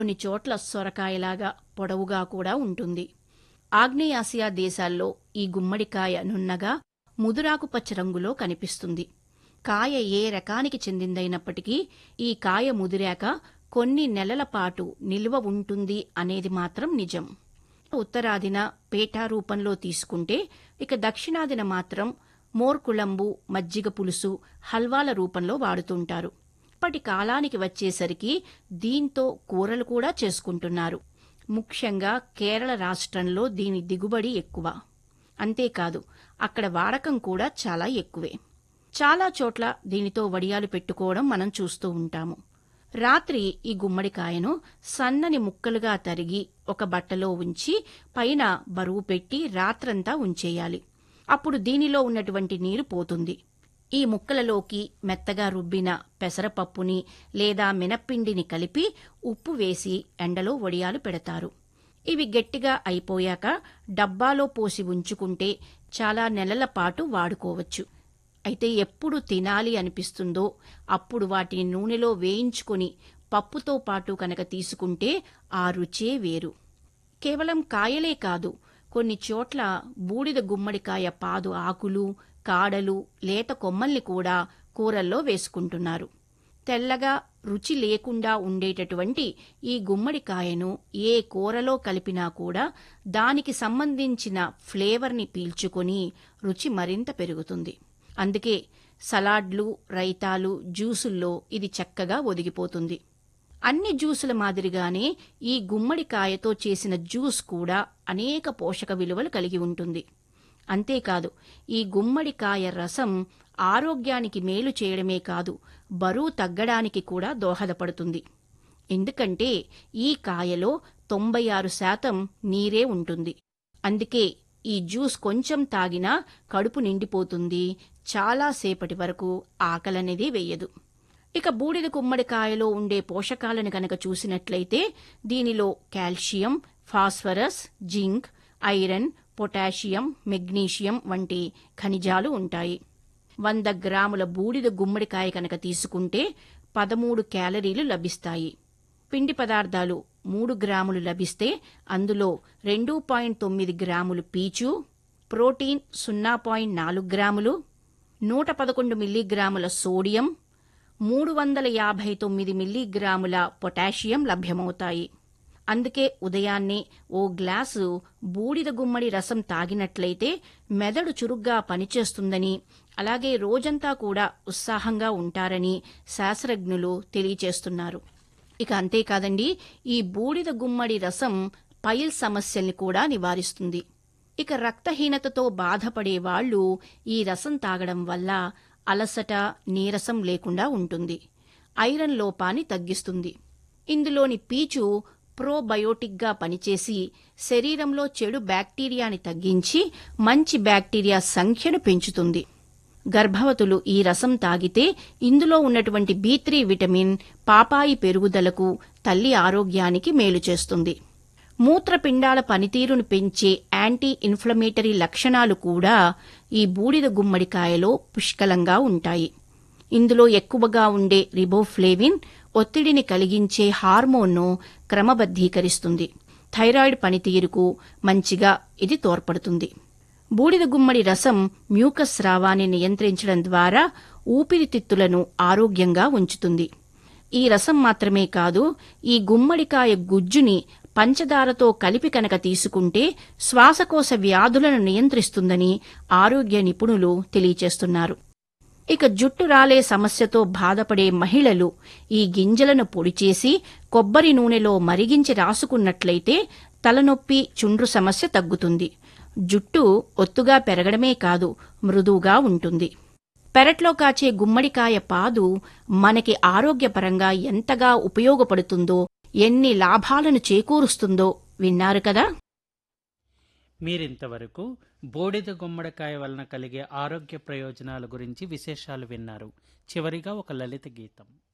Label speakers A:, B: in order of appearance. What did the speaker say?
A: కొన్ని చోట్ల సొరకాయలాగా పొడవుగా కూడా ఉంటుంది. ఆగ్నేయాసియా దేశాల్లో ఈ గుమ్మడికాయ నున్నగా ముదురాకుపచ్చ రంగులో కనిపిస్తుంది. కాయ ఏ రకానికి చెందిందైనప్పటికీ ఈ కాయ ముదిరాక కొన్ని నెలల పాటు నిల్వ ఉంటుంది అనేది మాత్రం నిజం. ఉత్తరాదిన పేటా రూపంలో తీసుకుంటే, ఇక దక్షిణాదిన మాత్రం మోర్కుళంబు, మజ్జిగ పులుసు, హల్వాల రూపంలో వాడుతుంటారు. ఇప్పటి కాలానికి వచ్చేసరికి దీంతో కూరలు కూడా చేసుకుంటున్నారు. ముఖ్యంగా కేరళ రాష్ట్రంలో దీని దిగుబడి ఎక్కువ. అంతేకాదు అక్కడ వాడకం కూడా చాలా ఎక్కువే. చాలా చోట్ల దీనితో వడియాలు పెట్టుకోవడం మనం చూస్తూ ఉంటాము. రాత్రి ఈ గుమ్మడికాయను సన్నని ముక్కలుగా తరిగి ఒక బట్టలో ఉంచి పైన బరువు పెట్టి రాత్రంతా ఉంచేయాలి. అప్పుడు దీనిలో ఉన్నటువంటి నీరు పోతుంది. ఈ ముక్కలలోకి మెత్తగా రుబ్బిన పెసరపప్పుని లేదా మినప్పిండిని కలిపి ఉప్పు వేసి ఎండలో వడియాలు పెడతారు. ఇవి గట్టిగా అయిపోయాక డబ్బాలో పోసి ఉంచుకుంటే చాలా నెలల పాటు వాడుకోవచ్చు. అయితే ఎప్పుడు తినాలి అనిపిస్తుందో అప్పుడు వాటిని నూనెలో వేయించుకొని పప్పుతో పాటు కనుక తీసుకుంటే ఆ రుచే వేరు. కేవలం కాయలే కాదు, కొన్ని చోట్ల బూడిద గుమ్మడికాయ పాదు ఆకులు, కాడలు, లేత కొమ్మల్ని కూడా కూరల్లో వేసుకుంటున్నారు. తెల్లగా రుచి లేకుండా ఉండేటటువంటి ఈ గుమ్మడికాయను ఏ కూరలో కలిపినా కూడా దానికి సంబంధించిన ఫ్లేవర్ని పీల్చుకొని రుచి మరింత పెరుగుతుంది. అందుకే సలాడ్లు, రైతాలు, జ్యూసుల్లో ఇది చక్కగా ఒదిగిపోతుంది. అన్ని జ్యూసుల మాదిరిగానే ఈ గుమ్మడికాయతో చేసిన జ్యూస్ కూడా అనేక పోషక విలువలు కలిగి ఉంటుంది. అంతేకాదు ఈ గుమ్మడికాయ రసం ఆరోగ్యానికి మేలు చేయడమే కాదు, బరువు తగ్గడానికి కూడా దోహదపడుతుంది. ఎందుకంటే ఈ కాయలో 96% నీరే ఉంటుంది. అందుకే ఈ జ్యూస్ కొంచెం తాగినా కడుపు నిండిపోతుంది, చాలాసేపటి వరకు ఆకలనేది వెయ్యదు. ఇక బూడిద గుమ్మడికాయలో ఉండే పోషకాలను గనక చూసినట్లయితే దీనిలో calcium, phosphorus, zinc, iron, potassium, magnesium వంటి ఖనిజాలు ఉంటాయి. 100 గ్రాముల బూడిద గుమ్మడికాయ కనుక తీసుకుంటే 13 క్యాలరీలు లభిస్తాయి. పిండి పదార్థాలు 3 గ్రాములు లభిస్తే అందులో 2.9 గ్రాములు పీచు, ప్రోటీన్ 0.4 గ్రాములు, 111 మిల్లీగ్రాముల సోడియం, 359 మిల్లీగ్రాముల పొటాషియం లభ్యమవుతాయి. అందుకే ఉదయాన్నే ఓ గ్లాసు బూడిద గుమ్మడి రసం తాగినట్లయితే మెదడు చురుగ్గా పనిచేస్తుందని, అలాగే రోజంతా కూడా ఉత్సాహంగా ఉంటారని శాస్త్రజ్ఞులు తెలియచేస్తున్నారు. ఇక అంతేకాదండి, ఈ బూడిద గుమ్మడి రసం పైల్ సమస్యల్ని కూడా నివారిస్తుంది. ఇక రక్తహీనతతో బాధపడే వాళ్లు ఈ రసం తాగడం వల్ల అలసట, నీరసం లేకుండా ఉంటుంది. ఐరన్ లోపాన్ని తగ్గిస్తుంది. ఇందులోని పీచు ప్రోబయోటిక్గా పనిచేసి శరీరంలో చెడు బ్యాక్టీరియాని తగ్గించి మంచి బ్యాక్టీరియా సంఖ్యను పెంచుతుంది. గర్భవతులు ఈ రసం తాగితే ఇందులో ఉన్నటువంటి B3 విటమిన్ పాపాయి పెరుగుదలకు, తల్లి ఆరోగ్యానికి మేలు చేస్తుంది. మూత్రపిండాల పనితీరును పెంచే యాంటీ ఇన్ఫ్లమేటరీ లక్షణాలు కూడా ఈ బూడిద గుమ్మడికాయలో పుష్కలంగా ఉంటాయి. ఇందులో ఎక్కువగా ఉండే రిబోఫ్లేవిన్ ఒత్తిడిని కలిగించే హార్మోన్ను క్రమబద్ధీకరిస్తుంది. థైరాయిడ్ పనితీరుకు మంచిగా ఇది తోడ్పడుతుంది. బూడిద గుమ్మడి రసం మ్యూకస్ స్రావాన్ని నియంత్రించడం ద్వారా ఊపిరితిత్తులను ఆరోగ్యంగా ఉంచుతుంది. ఈ రసం మాత్రమే కాదు, ఈ గుమ్మడికాయ గుజ్జుని పంచదారతో కలిపి కనుక తీసుకుంటే శ్వాసకోశ వ్యాధులను నియంత్రిస్తుందని ఆరోగ్య నిపుణులు తెలియచేస్తున్నారు. ఇక జుట్టు రాలే సమస్యతో బాధపడే మహిళలు ఈ గింజలను పొడిచేసి కొబ్బరి నూనెలో మరిగించి రాసుకున్నట్లయితే తలనొప్పి, చుండ్రు సమస్య తగ్గుతుంది. జుట్టు ఒత్తుగా పెరగడమే కాదు, మృదువుగా ఉంటుంది. పెరట్లో కాచే గుమ్మడికాయ పాదు మనకి ఆరోగ్యపరంగా ఎంతగా ఉపయోగపడుతుందో, ఎన్ని లాభాలను చేకూరుస్తుందో విన్నారు కదా.
B: మీరింతవరకు బూడిద గుమ్మడికాయ వలన కలిగే ఆరోగ్య ప్రయోజనాల గురించి విశేషాలు విన్నారు. చివరిగా ఒక లలిత గీతం.